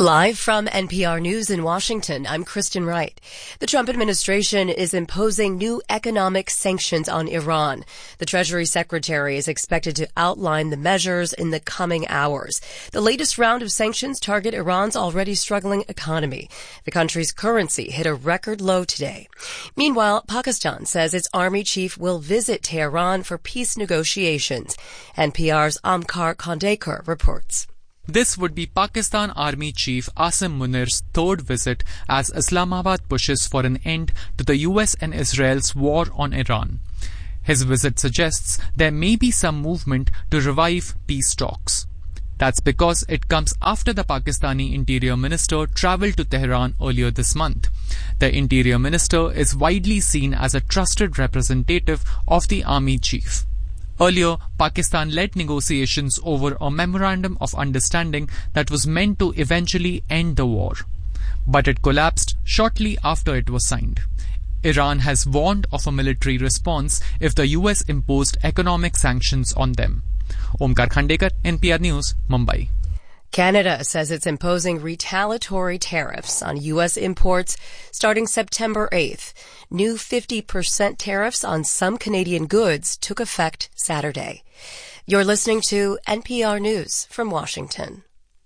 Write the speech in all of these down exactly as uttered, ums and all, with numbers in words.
Live from N P R News in Washington, I'm Kristen Wright. The Trump administration is imposing new economic sanctions on Iran. The Treasury Secretary is expected to outline the measures in the coming hours. The latest round of sanctions target Iran's already struggling economy. The country's currency hit a record low today. Meanwhile, Pakistan says its army chief will visit Tehran for peace negotiations. N P R's Amkar Khandekar reports. This would be Pakistan Army Chief Asim Munir's third visit as Islamabad pushes for an end to the U S and Israel's war on Iran. His visit suggests there may be some movement to revive peace talks. That's because it comes after the Pakistani Interior Minister travelled to Tehran earlier this month. The Interior Minister is widely seen as a trusted representative of the Army Chief. Earlier, Pakistan led negotiations over a memorandum of understanding that was meant to eventually end the war. But it collapsed shortly after it was signed. Iran has warned of a military response if the U S imposed economic sanctions on them. Omkar Khandekar, N P R News, Mumbai. Canada says it's imposing retaliatory tariffs on U S imports starting September eighth. New fifty percent tariffs on some Canadian goods took effect Saturday. You're listening to N P R News from Washington.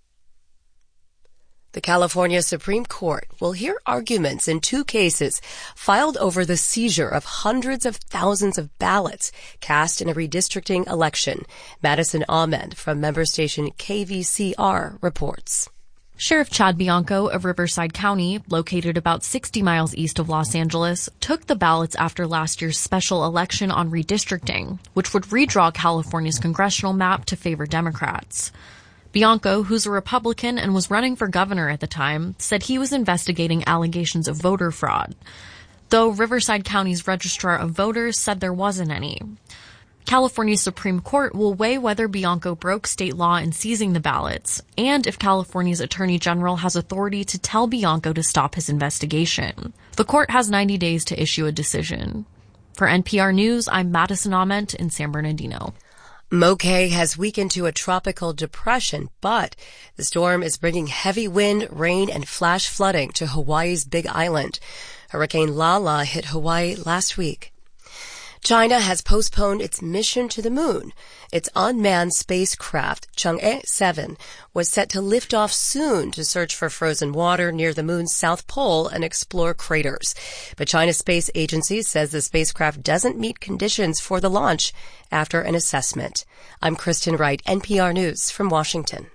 The California Supreme Court will hear arguments in two cases filed over the seizure of hundreds of thousands of ballots cast in a redistricting election. Madison Ahmed from member station K V C R reports. Sheriff Chad Bianco of Riverside County, located about sixty miles east of Los Angeles, took the ballots after last year's special election on redistricting, which would redraw California's congressional map to favor Democrats. Bianco, who's a Republican and was running for governor at the time, said he was investigating allegations of voter fraud, though Riverside County's registrar of voters said there wasn't any. California's Supreme Court will weigh whether Bianco broke state law in seizing the ballots, and if California's Attorney General has authority to tell Bianco to stop his investigation. The court has ninety days to issue a decision. For N P R News, I'm Madison Ament in San Bernardino. Moke has weakened to a tropical depression, but the storm is bringing heavy wind, rain, and flash flooding to Hawaii's Big Island. Hurricane Lala hit Hawaii last week. China has postponed its mission to the moon. Its unmanned spacecraft, Chang'e seven, was set to lift off soon to search for frozen water near the moon's south pole and explore craters. But China's space agency says the spacecraft doesn't meet conditions for the launch after an assessment. I'm Kristen Wright, N P R News from Washington.